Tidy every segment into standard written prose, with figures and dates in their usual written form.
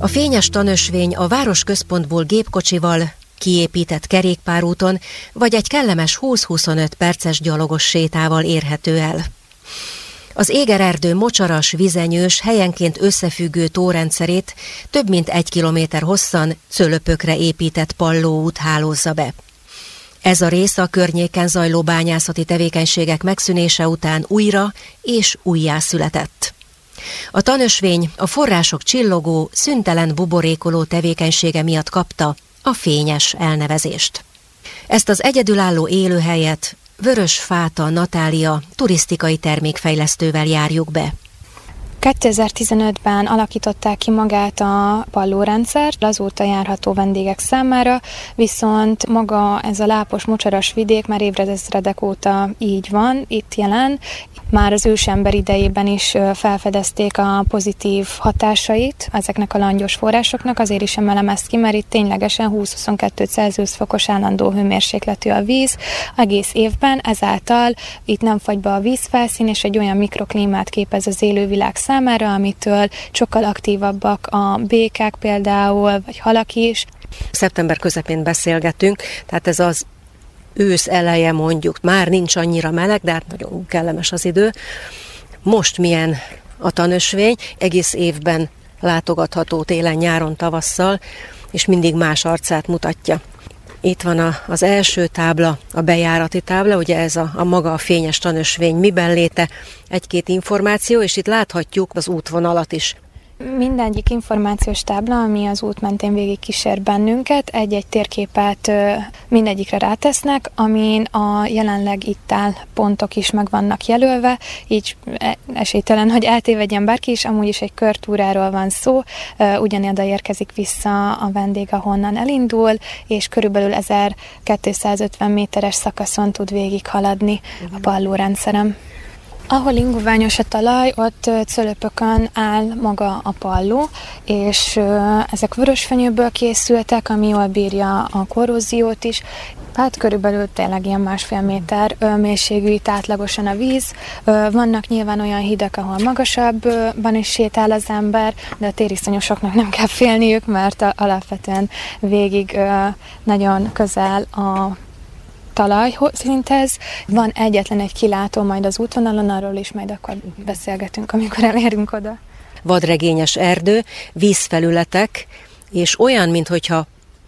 A fényes tanösvény a városközpontból gépkocsival, kiépített kerékpárúton vagy egy kellemes 20-25 perces gyalogos sétával érhető el. Az égererdő mocsaras, vizenyős, helyenként összefüggő tórendszerét több mint 1 kilométer hosszan cölöpökre épített pallóút hálózza be. Ez a rész a környéken zajló bányászati tevékenységek megszűnése után újra és újjászületett. A tanösvény a források csillogó, szüntelen buborékoló tevékenysége miatt kapta a fényes elnevezést. Ezt az egyedülálló élőhelyet Vörös Fáta Natália turisztikai termékfejlesztővel járjuk be. 2015-ben alakították ki magát a pallórendszert, azóta járható vendégek számára, viszont maga ez a lápos, mocsaras vidék már évredezredek óta így van, itt jelen. Már az ősember idejében is felfedezték a pozitív hatásait ezeknek a langyos forrásoknak, azért is emelem ezt ki, mert itt ténylegesen 20-22 Celsius fokos állandó hőmérsékletű a víz egész évben, ezáltal itt nem fagy be a vízfelszín, és egy olyan mikroklímát képez az élővilág számára, amitől sokkal aktívabbak a békák például, vagy halak is. Szeptember közepén beszélgetünk, tehát ez az ősz eleje mondjuk, már nincs annyira meleg, de hát nagyon kellemes az idő. Most milyen a tanösvény, egész évben látogatható télen, nyáron, tavasszal, és mindig más arcát mutatja. Itt van az első tábla, a bejárati tábla, ugye ez a maga a fényes tanösvény miben léte, egy-két információ, és itt láthatjuk az útvonalat is. Mindegyik információs tábla, ami az út mentén végig kísér bennünket, egy-egy térképet mindegyikre rátesznek, amin a jelenleg itt áll pontok is meg vannak jelölve, így esélytelen, hogy eltévedjen bárki is, amúgy is egy körtúráról van szó, ugyanoda érkezik vissza a vendég, ahonnan elindul, és körülbelül 1250 méteres szakaszon tud végighaladni a pallórendszerem. Ahol inguványos a talaj, ott cölöpökön áll maga a palló, és ezek vörösfenyőből készültek, ami jól bírja a korróziót is. Hát körülbelül tényleg ilyen 1,5 méter mélységű itt átlagosan a víz. Vannak nyilván olyan hídak, ahol magasabban is sétál az ember, de a tériszonyosoknak nem kell félniük, mert alapvetően végig nagyon közel a talajszinthez. Van egyetlen egy kilátó majd az útvonalon, arról is majd akkor beszélgetünk, amikor elérünk oda. Vadregényes erdő, vízfelületek, és olyan, mintha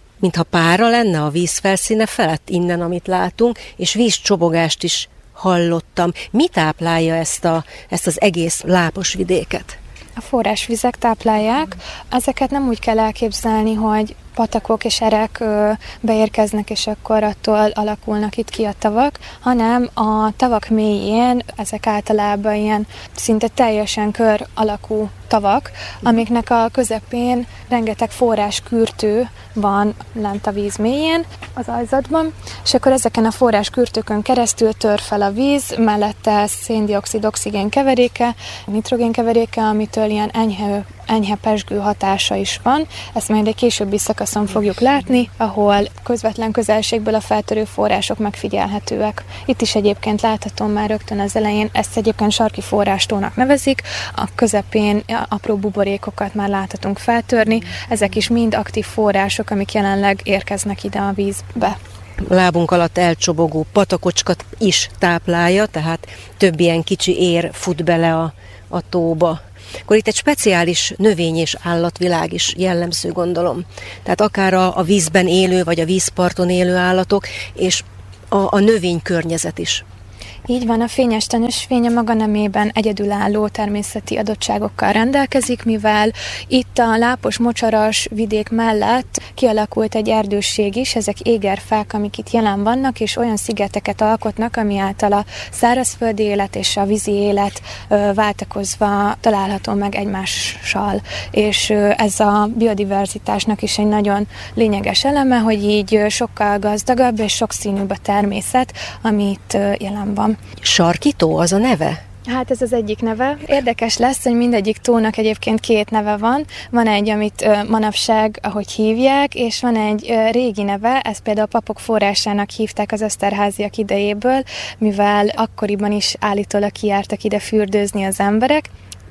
pára lenne a vízfelszíne felett innen, amit látunk, és vízcsobogást is hallottam. Mi táplálja ezt az egész lápos vidéket? A forrásvizek táplálják. Ezeket nem úgy kell elképzelni, hogy patakok és erek beérkeznek, és akkor attól alakulnak itt ki a tavak, hanem a tavak mélyén ezek általában ilyen szinte teljesen kör alakú tavak, amiknek a közepén rengeteg forráskürtő van lent a víz mélyén, az aljzatban, és akkor ezeken a forráskürtőkön keresztül tör fel a víz, mellette széndioxid, oxigén keveréke, nitrogén keveréke, amitől ilyen enyhe pezsgő hatása is van. Ezt majd egy későbbi szakaszon fogjuk látni, ahol közvetlen közelségből a feltörő források megfigyelhetőek. Itt is egyébként láthatom már rögtön az elején, ezt egyébként sarki forrástónak nevezik, a közepén apró buborékokat már láthatunk feltörni, ezek is mind aktív források, amik jelenleg érkeznek ide a vízbe. Lábunk alatt elcsobogó patakocskat is táplálja, tehát több ilyen kicsi ér fut bele a tóba. Akkor itt egy speciális növény- és állatvilág is jellemző, gondolom. Tehát akár a vízben élő, vagy a vízparton élő állatok, és a növénykörnyezet is. Így van, a fényes tanösvény a maga nemében egyedülálló természeti adottságokkal rendelkezik, mivel itt a lápos, mocsaras vidék mellett kialakult egy erdősség is, ezek égerfák, amik itt jelen vannak, és olyan szigeteket alkotnak, ami által a szárazföldi élet és a vízi élet váltakozva található meg egymással. És ez a biodiverzitásnak is egy nagyon lényeges eleme, hogy így sokkal gazdagabb és sokszínűbb a természet, ami itt jelen van. Sarkító az a neve? Hát ez az egyik neve. Érdekes lesz, hogy mindegyik tónak egyébként 2 neve van. Van egy, amit manapság, ahogy hívják, és van egy régi neve, ezt például a papok forrásának hívták az Eszterháziak idejéből, mivel akkoriban is állítólag kijártak ide fürdőzni az emberek.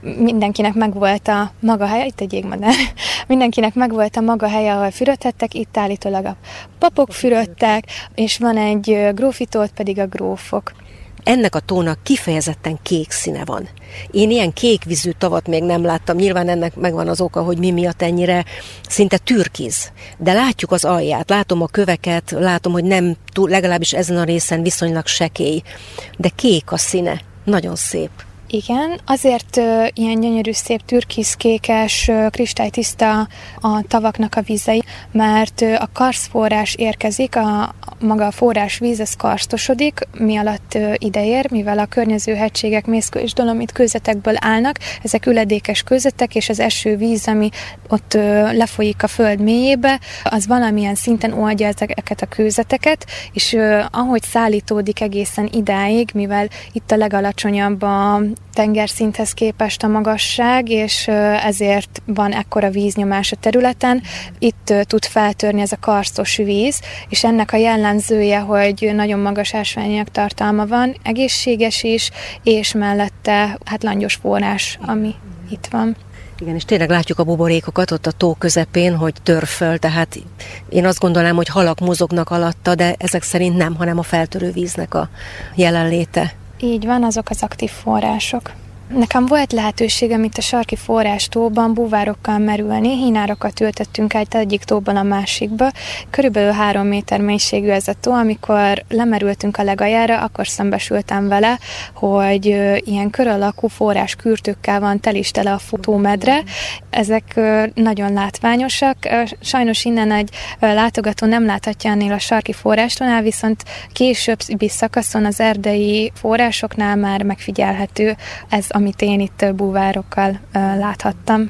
mindenkinek megvolt a maga helye, itt egy jégmadár, mindenkinek megvolt a maga helye, ahol fürödhettek, itt állítólag a papok fürödtek, és van egy grófitó, ott pedig a grófok. Ennek a tónak kifejezetten kék színe van. Én ilyen kékvízű tavat még nem láttam, nyilván ennek megvan az oka, hogy mi miatt ennyire szinte türkiz. De látjuk az alját, látom a köveket, látom, hogy nem túl, legalábbis ezen a részen viszonylag sekély, de kék a színe, nagyon szép. Igen, azért ilyen gyönyörű, szép türkiszkékes, kristálytiszta a tavaknak a vizei, mert a karszforrás érkezik, maga a forrásvíz, ez karsztosodik, mi alatt ideér, mivel a környező hegységek mészkő és dolomit kőzetekből állnak, ezek üledékes kőzetek, és az esővíz, ami ott lefolyik a föld mélyébe, az valamilyen szinten oldja ezeket a kőzeteket, és ahogy szállítódik egészen idáig, mivel itt a legalacsonyabb a tengerszinthez képest a magasság, és ezért van ekkora víznyomás a területen. Itt tud feltörni ez a karsztos víz, és ennek a jellemzője, hogy nagyon magas ásványanyag tartalma van, egészséges is, és mellette langyos forrás, ami itt van. Igen, és tényleg látjuk a buborékokat ott a tó közepén, hogy tör föl, tehát én azt gondolnám, hogy halak mozognak alatta, de ezek szerint nem, hanem a feltörő víznek a jelenléte. Így van, azok az aktív források. Nekem volt lehetőségem itt a sarki forrástóban búvárokkal merülni, hínárokat ültettünk át egyik tóban a másikba. Körülbelül 3 méter mélységű ez a tó, amikor lemerültünk a legaljára, akkor szembesültem vele, hogy ilyen kör alakú forráskürtőkkel van tele a futómedre. Ezek nagyon látványosak. Sajnos innen egy látogató nem láthatja ennél a sarki forrástónál, viszont későbbi szakaszon az erdei forrásoknál már megfigyelhető ez, amit én itt búvárokkal láthattam.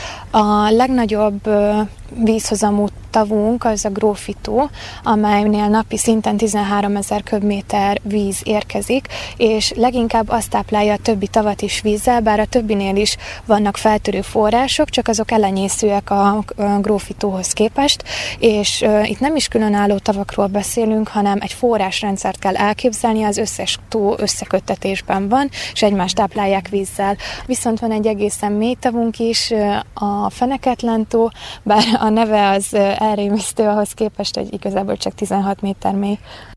A legnagyobb vízhozamú tavunk az a Grófitó, amelynél napi szinten 13 000 köbméter víz érkezik, és leginkább azt táplálja a többi tavat is vízzel, bár a többinél is vannak feltörő források, csak azok elenyészőek a Grófitóhoz képest, és itt nem is különálló tavakról beszélünk, hanem egy forrásrendszert kell elképzelni, az összes tó összeköttetésben van, és egymást táplálják vízzel. Viszont van egy egészen mély tavunk is, a Feneketlen-tó, bár a neve az elrémisztő ahhoz képest, hogy igazából csak 16 méter mély.